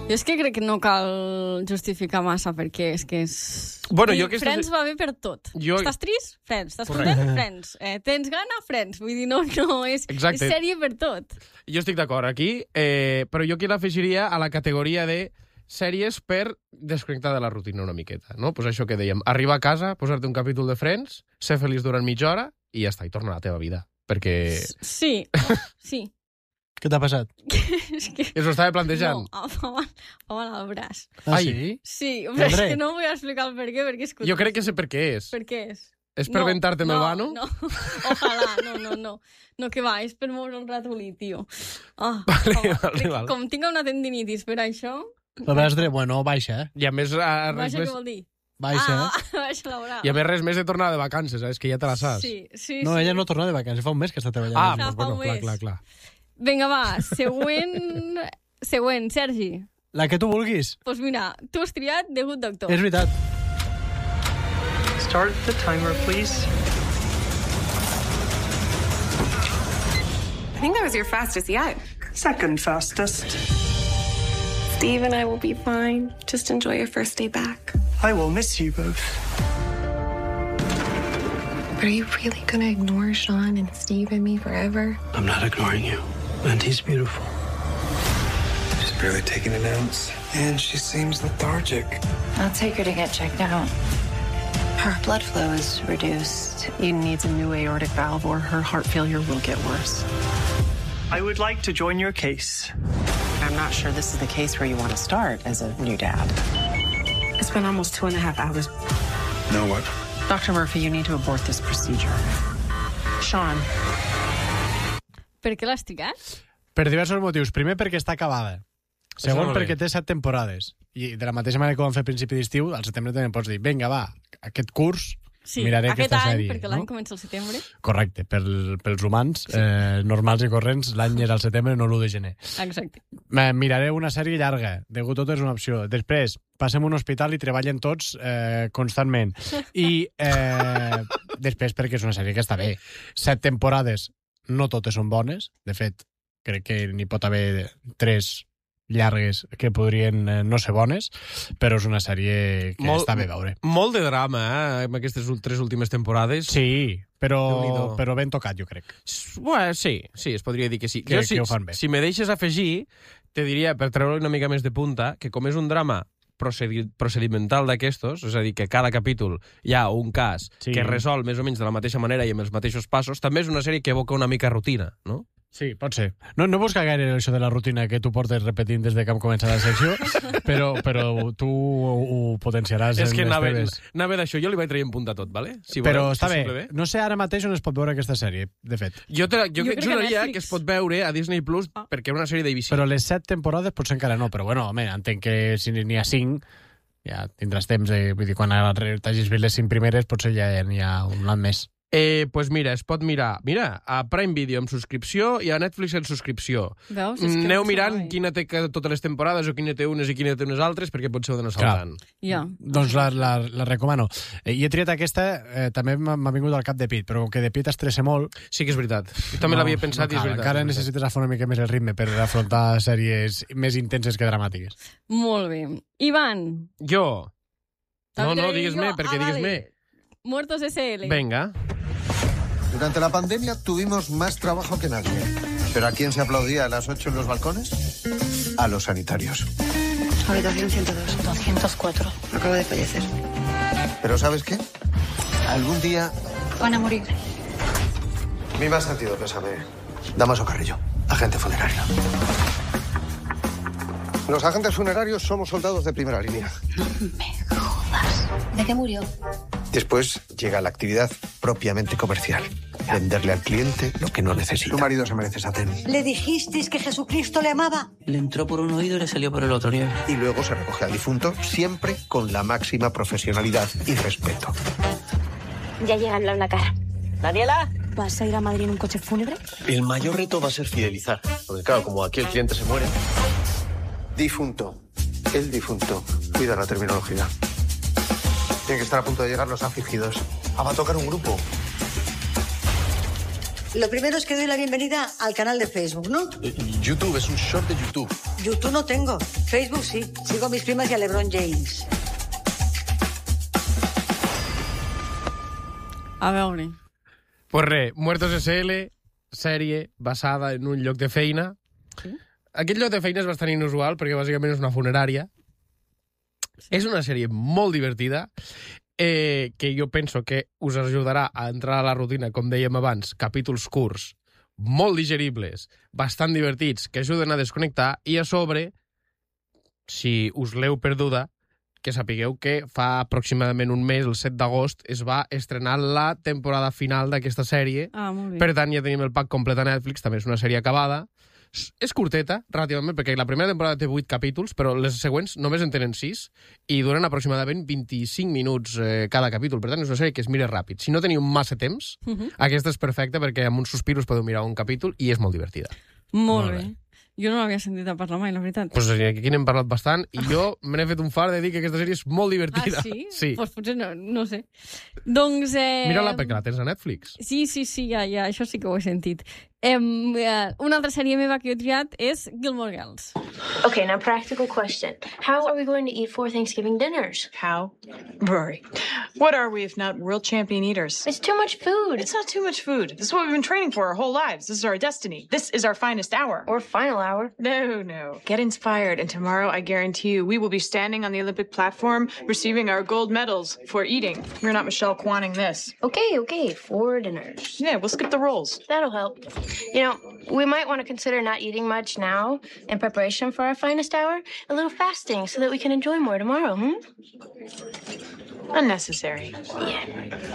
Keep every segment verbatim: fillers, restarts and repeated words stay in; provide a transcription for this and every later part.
Jo és que crec que no cal justificar massa, perquè és que és... Bueno, jo que Friends estàs... va bé per tot. Jo... Estàs trist? Friends. Estàs content? Friends. Eh, tens gana? Friends. Vull dir, no, no és, és sèrie per tot. Jo estic d'acord aquí, eh, però jo aquí l'afegiria a la categoria de sèries per desconnectar de la rutina una miqueta, no? Pues això que dèiem, arribar a casa, posar-te un capítol de Friends, ser feliç durant mitja hora i ja està, i torna a la teva vida. Perquè... Sí, sí. Què t'ha passat? És que... I s'ho estava plantejant? No, fa mal, fa mal al braç. Ah, Ai. sí? Sí, però és que no vull explicar el per què, perquè és... Jo crec que sé per què és. Per què és? És per no, ventar-te no, el vano? No, ojalà, no, no, no. No, que va, és per moure un ratolí, tio. Oh, Vale, oh, vale, vale. Com tinc una tendinitis per això... El braç dret, bueno, baixa, eh? I a més... A, Baixa, més... què vol dir? Baixa, ah, eh? baixa laboral. I a més res més de tornada de vacances, eh? És que ja te la saps. Sí, sí, No, sí. ella no torna de vacances, fa un mes que està treballant. Ah, Fa doncs, bueno, un clar, mes. clar, clar. Vinga, va, següent... següent, Sergi. La que tu vulguis. Doncs pues mira, tu has triat The Good Doctor. És veritat. Start the timer, please. I think that was your fastest yet. Second fastest. Steve and I will be fine. Just enjoy your first day back. I will miss you both. Are you really gonna ignore Sean and Steve and me forever? I'm not ignoring you. And he's beautiful. She's barely taking an ounce, and she seems lethargic. I'll take her to get checked out. Her blood flow is reduced. Eden needs a new aortic valve or her heart failure will get worse. I would like to join your case. I'm not sure this is the case where you want to start as a new dad. It's been almost two and a half hours. Now what? Doctor Murphy, you need to abort this procedure. Sean. Per què l'has triat? Per diversos motius. Primer, perquè està acabada. Segon, molt bé. perquè té set temporades. I de la mateixa manera que ho vam fer a principi d'estiu, al setembre també pots dir, vinga, va, aquest curs Sí, miraré aquest aquesta any, sèrie. perquè l'any no? comença al setembre. Correcte, pel, pels humans sí. eh, normals i corrents, l'any és al setembre, no l'u de gener. Exacte. Eh, miraré una sèrie llarga, The Good Doctor és una opció. Després, passem a un hospital i treballen tots eh, constantment. I eh, després, perquè és una sèrie que està bé. Set temporades, no totes són bones. De fet, crec que n'hi pot haver tres llargues que podrien eh, no ser bones, però és una sèrie que Molt- està bé veure. Molt de drama, eh, amb aquestes ul- tres últimes temporades. Sí, però, Déu-n'hi-do. però ben tocat, jo crec. Bueno, sí, sí, es podria dir que sí. Que- jo, si, que ho fan bé. si me deixes afegir, te diria, per treure una mica més de punta, que com és un drama procedi procedimental d'aquestos, és a dir, que cada capítol hi ha un cas Sí. que es resol més o menys de la mateixa manera i amb els mateixos passos, també és una sèrie que evoca una mica rutina, no? Sí, pot ser. No, no busca gaire això de la rutina que tu portes repetint des de que hem començat la secció, però, però tu ho, ho potenciaràs És en que les anava, teves. anava d'això, jo li vaig traient punta tot, ¿vale? Si Però voleu, està si bé. sembla No sé ara mateix on es pot veure aquesta sèrie, de fet. Jo, te, jo, Jo jo crec que a juraria Netflix. que es pot veure a Disney Plus Ah. perquè és una sèrie d'A B C. Però les set temporades potser encara no, però bueno, home, entenc que si n'hi ha cinc, ja tindràs temps, de, vull dir, quan t'hagis vist les cinc primeres potser ja n'hi ha un any més. Eh, pues mira, es pot mirar, mira, a Prime Video amb subscripció i a Netflix en subscripció. Veus? És que Aneu no mirant sabe. quina té que- totes les temporades o quina té unes i quina té unes altres perquè potser ho d'anar saltant. Ja. Doncs la, la, la recomano. Eh, I he triat aquesta, eh, també m'ha m'ha vingut al cap de Pit, però com que de Pit estressa molt... Sí que és veritat. Jo també no, l'havia pensat no i és cal, veritat. Encara és veritat. necessites afar una mica més el ritme per afrontar sèries més intenses que dramàtiques. Molt bé. Ivan. Jo. No, També no, te digues-me, digo, perquè ah, digues-me. vale. Muertos S L. Venga. Durante la pandemia tuvimos más trabajo que nadie. ¿Pero a quién se aplaudía a las ocho en los balcones? A los sanitarios. Habitación ciento dos. doscientos cuatro. Acabo de fallecer. ¿Pero sabes qué? Algún día... Van a morir. Mi más sentido pésame. Damaso Carrillo, agente funerario. Los agentes funerarios somos soldados de primera línea. Me jodas. ¿De qué murió? Después llega la actividad propiamente comercial. Venderle al cliente lo que no necesita. Tu marido se merece satén. ¿Le dijisteis que Jesucristo le amaba? Le entró por un oído y le salió por el otro, nieve. Y luego se recoge al difunto, siempre con la máxima profesionalidad y respeto. Ya llega el BlaBlaCar. Daniela, ¿vas a ir a Madrid en un coche fúnebre? El mayor reto va a ser fidelizar. Porque claro, como aquí el cliente se muere... Difunto. El difunto. Cuida la terminología. Tienen que estar a punto de llegar los afligidos. Ah, va a tocar un grupo. Lo primero es que doy la bienvenida al canal de Facebook, ¿no? YouTube, es un short de YouTube. YouTube no tengo. Facebook sí. Sigo a mis primas y a LeBron James. A veure... Pues res, Muertos S L, sèrie basada en un lloc de feina. Sí? Aquest lloc de feina és bastant inusual perquè bàsicament és una funerària. Sí. És una sèrie molt divertida eh, que jo penso que us ajudarà a entrar a la rutina, com dèiem abans, capítols curts, molt digeribles, bastant divertits, que ajuden a desconnectar i a sobre, si us l'heu perduda, que sapigueu que fa aproximadament un mes, el set d'agost, es va estrenar la temporada final d'aquesta sèrie. Ah, molt bé. Per tant, ja tenim el pack complet a Netflix, també és una sèrie acabada. És curteta, relativament, perquè la primera temporada té vuit capítols, però les següents només en tenen sis i duren aproximadament vint-i-cinc minuts eh, cada capítol. Per tant, és una sèrie que es mira ràpid. Si no teniu massa temps, uh -huh. aquesta és perfecta perquè amb un sospir us podeu mirar un capítol i és molt divertida. Molt, molt bé. bé. Jo no l'havia sentit a parlar mai, la veritat. Pues aquí n'hem parlat bastant i jo me n'he fet un far de dir que aquesta sèrie és molt divertida. Ah, sí? Sí. Pues potser no, no sé. Doncs... Eh... Mira-la perquè la tens a Netflix. Sí, sí, sí, ja, ja, això sí que ho he sentit. Eh, una altra sèrie meva que he triat és Gilmore Girls. Okay, now practical question. How are we going to eat four Thanksgiving dinners? How? Rory, what are we if not world champion eaters? It's too much food. It's not too much food. This is what we've been training for our whole lives. This is our destiny. This is our finest hour. Or final hour. No, no. Get inspired, and tomorrow I guarantee you we will be standing on the Olympic platform receiving our gold medals for eating. We're not Michelle Kwanning this. Okay, okay, four dinners. Yeah, we'll skip the rolls. That'll help. You know, we might want to consider not eating much now in preparation for our finest hour. A little fasting so that we can enjoy more tomorrow, hmm? Unnecessary. Yeah.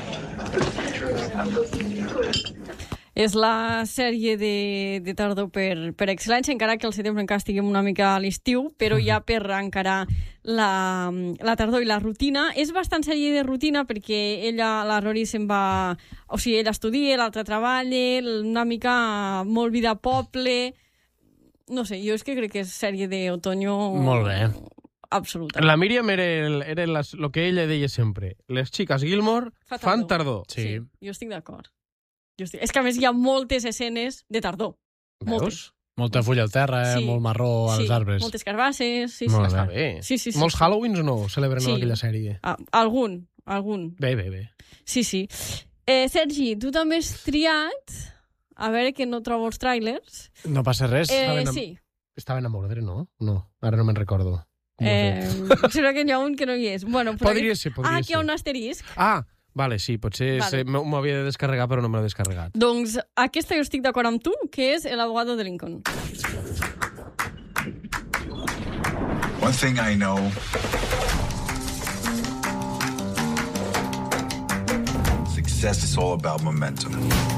És la sèrie de, de tardor per, per excel·lència, encara que el setembre encara estiguem una mica a l'estiu, però ja per encarar la, la tardor i la rutina. És bastant sèrie de rutina perquè ella, la Rory, se'n va... O sigui, ella estudia, l'altra treballa, una mica molt vida a poble... No sé, jo és que crec que és sèrie d'otoño... Molt bé. Absoluta. La Míriam era, el, era las, lo que ella deia sempre. Les xiques Gilmore Fa tardor. fan tardor. Sí, sí, jo estic d'acord. Estic... És que a més hi ha moltes escenes de tardor. Veus? Moltes. Molta fulla al terra, sí. molt marró als sí. arbres. Moltes carbasses. Sí, molt sí. Està bé. Sí, sí, sí, Molts sí. Halloweens no celebren sí. aquella sèrie. Ah, algun, algun. Bé, bé, bé. Sí, sí. Eh, Sergi, tu també has triat... A veure que no trobo els tràilers. No passa res. Eh, estaven sí. Estaven a mordre, no? No, ara no me'n recordo. Eh, sembla que n'hi ha un que no hi és. Bueno, podria ser, podria ah, ser. aquí hi ha un asterisc. Ah, vale, sí, potser vale. m'ho havia de descarregar, però no me l'he descarregat. Doncs aquesta jo estic d'acord amb tu, que és El abogado de Lincoln. One thing I know. Success is all about momentum.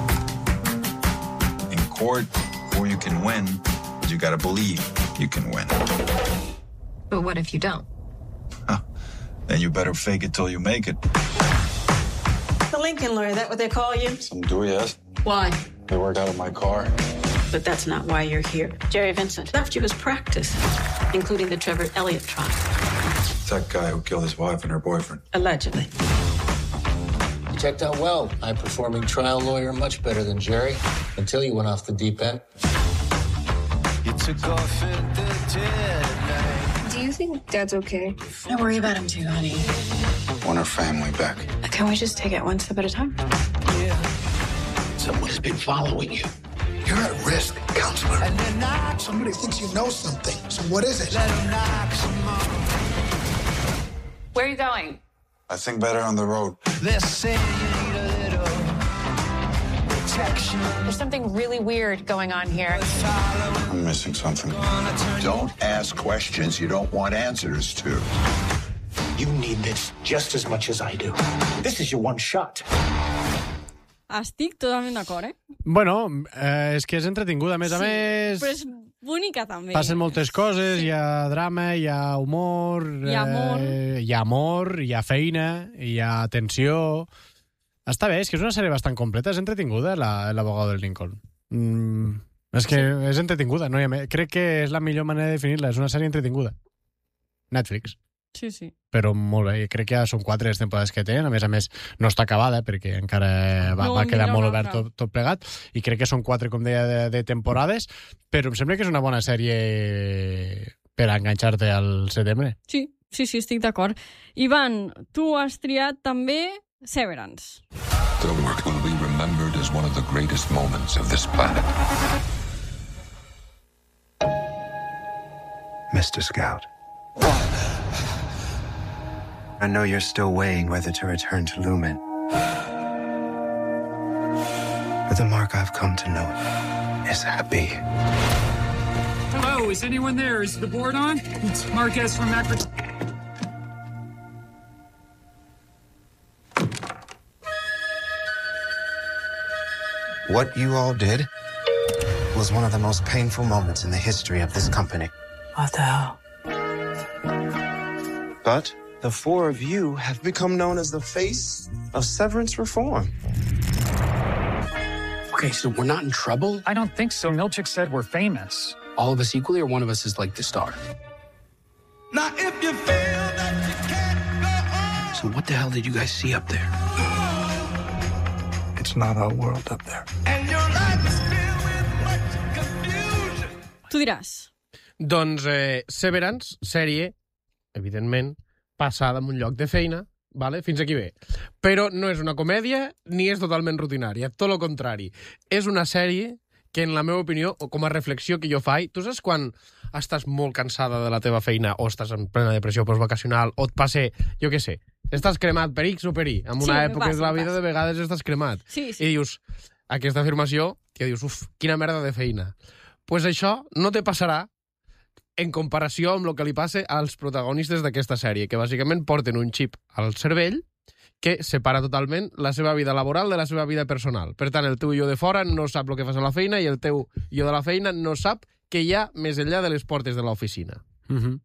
In court, before you can win, you gotta believe you can win. But what if you don't? Huh. Then you better fake it till you make it. The Lincoln lawyer, that what they call you? Some do, yes. Why? They work out of my car. But that's not why you're here. Jerry Vincent left you his practice, including the Trevor Elliott trial. It's that guy who killed his wife and her boyfriend. Allegedly. You checked out well. High-performing trial lawyer, much better than Jerry, until you went off the deep end. You took off in the dead night. Do you think Dad's okay? I worry about him too, honey. Want her family back. Can we just take it one step at a time? Yeah. Someone's been following you. You're at risk, counselor. And then knock. Somebody thinks you know something. So what is it? Let him knock some more. Where are you going? I think better on the road. They're saying you need a little protection. There's something really weird going on here. I'm missing something. Don't ask questions you don't want answers to. You need this just as much as I do. This is your one shot. Estic totalment d'acord, eh? Bueno, eh, és que és entretinguda. A més sí, a més... però és bonica, també. Passen moltes coses, sí. Hi ha drama, hi ha humor... Hi ha amor. Eh, hi ha amor, hi ha feina, hi ha tensió... Està bé, és que és una sèrie bastant completa, és entretinguda, la, l'abogado del Lincoln. Mm, és que sí. És entretinguda, no hi ha més. Crec que és la millor manera de definir-la, és una sèrie entretinguda. Netflix. Sí, sí. Però molt bé, crec que ja són quatre les temporades que tenen, a més a més no està acabada perquè encara va, No, va quedar mira molt una obert altra. tot, tot plegat, i crec que són quatre, com deia, de, de temporades, però em sembla que és una bona sèrie per enganxar-te al setembre. Sí, sí, sí, estic d'acord. Ivan, tu has triat també Severance. The work will be remembered as one of the greatest moments of this planet. Mister Scout. I know you're still weighing whether to return to Lumen. But the mark I've come to know is happy. Hello, is anyone there? Is the board on? It's Marquez from Macro... What you all did was one of the most painful moments in the history of this company. What the hell? But the four of you have become known as the face of severance reform. Okay, so we're not in trouble? I don't think so. Milchick said we're famous. All of us equally, or one of us is like the star? Now, if you feel that you can't go on. So what the hell did you guys see up there? It's not our world up there. And your life is filled with much confusion. Tu diràs. Doncs eh, Severance, sèrie, evidentment, passada en un lloc de feina, vale? Fins aquí bé. Però no és una comèdia ni és totalment rutinària, tot el contrari. És una sèrie que, en la meva opinió, o com a reflexió que jo faig, tu saps quan estàs molt cansada de la teva feina o estàs en plena depressió postvacacional o et passa, jo què sé, estàs cremat per X o per Y, en una Sí, època passa, de la vida passa. de vegades estàs cremat. Sí, sí. I dius, aquesta afirmació, que dius, uf, quina merda de feina. Doncs pues això no te passarà en comparació amb el que li passa als protagonistes d'aquesta sèrie, que bàsicament porten un xip al cervell que separa totalment la seva vida laboral de la seva vida personal. Per tant, el teu jo de fora no sap el que fas a la feina i el teu jo de la feina no sap què hi ha més enllà de les portes de l'oficina. Uh-huh.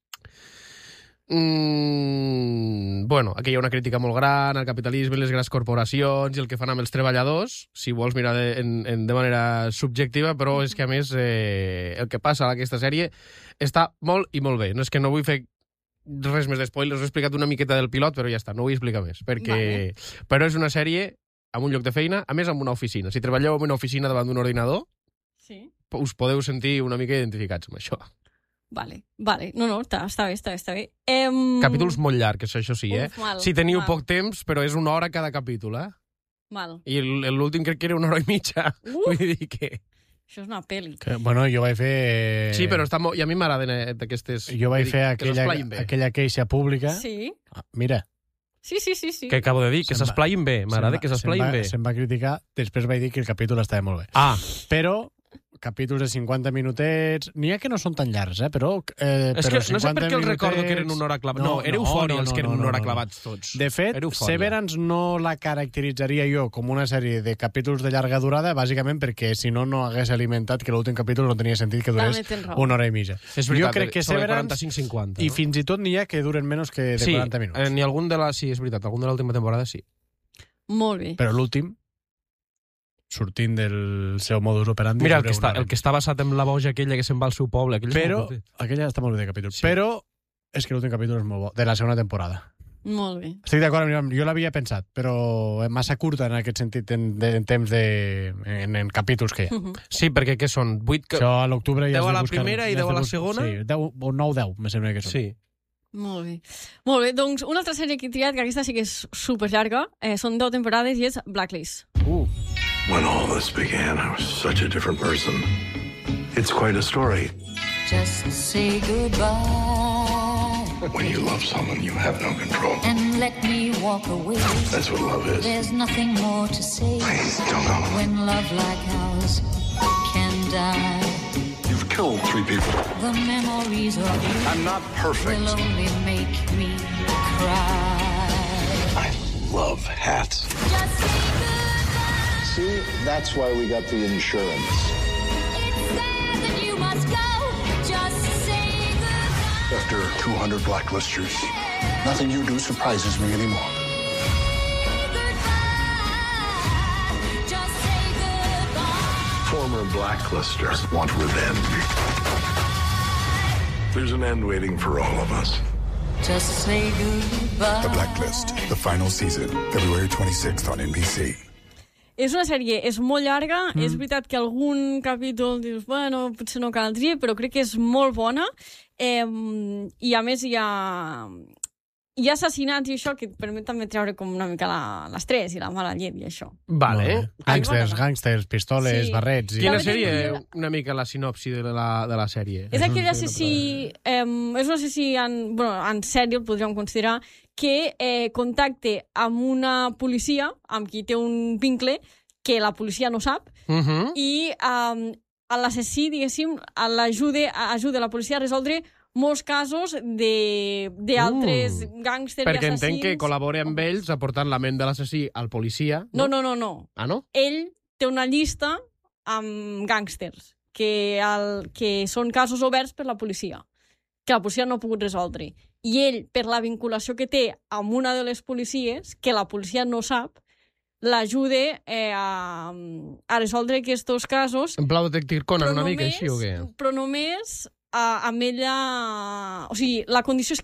Mm, bueno, aquí hi ha una crítica molt gran al capitalisme, les grans corporacions i el que fan amb els treballadors, si vols mirar de, en, en, de manera subjectiva, però és que, a més, eh, el que passa a aquesta sèrie està molt i molt bé. No és que no vull fer res més d'espoilers, he explicat una miqueta del pilot, però ja està, no vull explicar més, perquè... Vale. Però és una sèrie amb un lloc de feina, a més amb una oficina. Si treballeu en una oficina davant d'un ordinador, sí. us podeu sentir una mica identificats amb això. Vale, vale. No, no, està, està bé, està bé, està bé. Em... Capítols molt llargs, això sí, eh? Uf, mal, si teniu mal. poc temps, però és una hora cada capítol, eh? Mal. I el- l'últim crec que era una hora i mitja. Uh! Vull dir que... Això és una pel·li. Que, bueno, jo vaig fer... Sí, però està molt... I a mi m'agraden eh, d'aquestes... Jo vaig vull dir, fer que aquella, s'esplaïn bé. aquella queixa pública. Sí. Ah, mira, Sí, sí, sí, sí. Que acabo de dir, que Se'n va- s'esplaïn bé. M'agrada se'n va- que s'esplaïn se'n va- bé. Se'n va criticar, després vaig dir que el capítol estava molt bé. Ah, Però capítols de cinquanta minutets... N'hi ha que no són tan llargs, eh? Però, eh, és però que no sé per què el recordo que eren una hora clavats. No, era eufòria els que eren una hora no. clavats tots. De fet, Era eufòria. Severance no la caracteritzaria jo com una sèrie de capítols de llarga durada, bàsicament perquè si no, no hagués alimentat que l'últim capítol no tenia sentit que durés També tens raó. una hora i mitja. És veritat, jo crec que sobre Severance... quaranta-cinc cinquanta. I fins i tot n'hi ha que duren menys que de sí, quaranta minuts. eh, ni algun de la... Sí, és veritat, algun de l'última temporada sí. Molt bé. Però l'últim, sortint del seu modus operandi... Mira, el dura que, està, una hora. el que està basat en la boja aquella que se'n va al seu poble. Aquell Però, aquella està molt bé de capítol. Sí. Però és que l'últim capítol és molt bo, de la segona temporada. Molt bé. Estic d'acord, amb- jo l'havia pensat, però massa curta en aquest sentit, en, de, en temps de... En, en capítols que hi ha. Uh -huh. Sí, perquè què són? vuit... Que... Això a l'octubre ja deu has a de la buscar... primera i ja has deu a de la bus- segona? Sí, deu, o nou deu, me sembla que són. Sí. Molt bé. Molt bé, doncs una altra sèrie que he triat, que aquesta sí que és super llarga, eh, són deu temporades i és Blacklist. Uh. When all this began, I was such a different person. It's quite a story. Just say goodbye When you love someone, you have no control. and let me walk away. That's what love is. There's nothing more to say Please, don't go. when love like ours can die. You've killed three people. The memories of you I'm not perfect. will only make me cry. I love hats. Just say goodbye. See, that's why we got the insurance. It's sad that you must go. Just say goodbye. After two hundred blacklisters, nothing you do surprises me anymore. Just say goodbye. Former blacklisters want revenge. There's an end waiting for all of us. Just say goodbye. The Blacklist, the final season, February twenty-sixth on N B C. És una sèrie, és molt llarga, mm. és veritat que algun capítol dius, bueno, potser no caldria, però crec que és molt bona, eh, i a més hi ha, hi ha assassinats i això que et permet també treure com una mica l'estrès i la mala llet i això. Vale. Gàngsters, gàngsters, pistoles, Sí. barrets... I... Quina sèrie, una mica la sinopsi de la, de la sèrie? És aquell assassí, eh, és un assassí en, bueno, en sèrie, el podríem considerar, que eh, contacte amb una policia, amb qui té un vincle, que la policia no sap, Uh -huh. i um, l'assassí, diguéssim, l'ajuda ajuda la policia a resoldre molts casos d'altres Uh. gàngsters i Perquè assassins. entenc que col·labora amb ells aportant la ment de l'assassí al policia. No, no, no, no. Ah, no? Ell té una llista amb gàngsters, que, el, que són casos oberts per la policia, que la policia no ha pogut resoldre. I ell, per la vinculació que té amb una de les policies, que la policia no sap, l'ajuda eh, a, a resoldre aquests casos. En plau Detective Conan, una mica només, així o què? Però només a, amb ella... O sigui, la condició és